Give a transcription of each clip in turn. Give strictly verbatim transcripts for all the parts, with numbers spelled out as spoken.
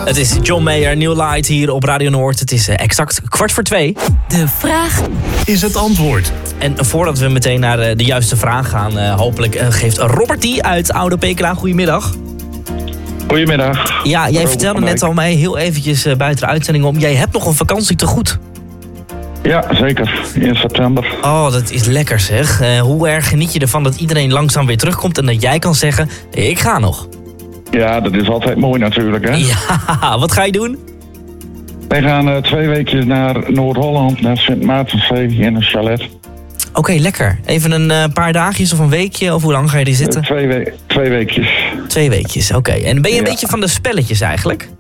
Het is John Mayer, New Light hier op Radio Noord. Het is uh, exact kwart voor twee. De vraag is het antwoord. En voordat we meteen naar uh, de juiste vraag gaan... Uh, hopelijk uh, geeft Robert die uit Oude Pekela. Goedemiddag. Goedemiddag. Ja, jij Robert vertelde van net al mij heel eventjes uh, buiten de uitzending om... jij hebt nog een vakantie te goed. Ja, zeker. In september. Oh, dat is lekker zeg. Uh, hoe erg geniet je ervan dat iedereen langzaam weer terugkomt... en dat jij kan zeggen, ik ga nog. Ja, dat is altijd mooi natuurlijk, hè? Ja, wat ga je doen? Wij gaan uh, twee weken naar Noord-Holland, naar Sint Maartenszee in een chalet. Oké, okay, lekker. Even een uh, paar dagjes of een weekje, of hoe lang ga je er zitten? Uh, twee, we- twee weekjes. Twee weekjes, oké. Okay. En ben je een ja. beetje van de spelletjes eigenlijk?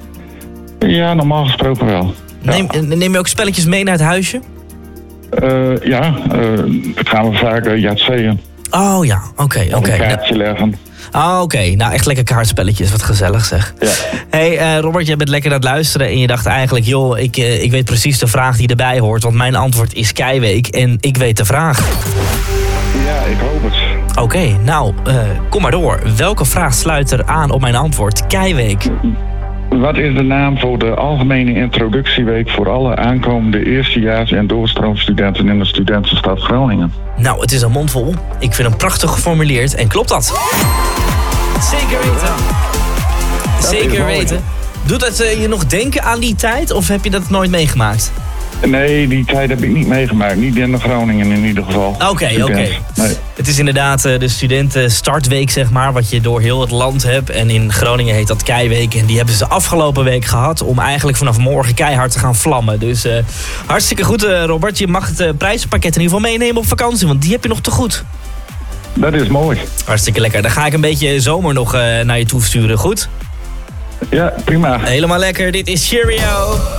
Ja, normaal gesproken wel. Ja. Neem, neem je ook spelletjes mee naar het huisje? Uh, ja, uh, dat gaan we vaak uh, jatseeën. Oh ja, oké, okay, oké. Okay. Een kaartje leggen. Oh, oké. Okay. Nou, echt lekker kaartspelletjes. Wat gezellig zeg. Ja. Hey uh, Robert, jij bent lekker aan het luisteren en je dacht eigenlijk... joh, ik, uh, ik weet precies de vraag die erbij hoort. Want mijn antwoord is Keiweek en ik weet de vraag. Ja, ik hoop het. Oké, okay, nou, uh, kom maar door. Welke vraag sluit er aan op mijn antwoord? Keiweek. Wat is de naam voor de algemene introductieweek... voor alle aankomende eerstejaars- en doorstroomstudenten in de studentenstad Groningen? Nou, het is een mond vol. Ik vind hem prachtig geformuleerd. En klopt dat? Zeker weten. Dat Zeker weten. Doet het uh, je nog denken aan die tijd? Of heb je dat nooit meegemaakt? Nee, die tijd heb ik niet meegemaakt. Niet in de Groningen in ieder geval. Oké, okay, oké. Okay. Nee. Het is inderdaad uh, de studentenstartweek, zeg maar, wat je door heel het land hebt. En in Groningen heet dat Keiweek. En die hebben ze afgelopen week gehad om eigenlijk vanaf morgen keihard te gaan vlammen. Dus uh, hartstikke goed, uh, Robert. Je mag het uh, prijzenpakket in ieder geval meenemen op vakantie, want die heb je nog te goed. Dat is mooi. Hartstikke lekker. Dan ga ik een beetje zomer nog uh, naar je toe sturen, goed? Ja, prima. Helemaal lekker. Dit is Cheerio.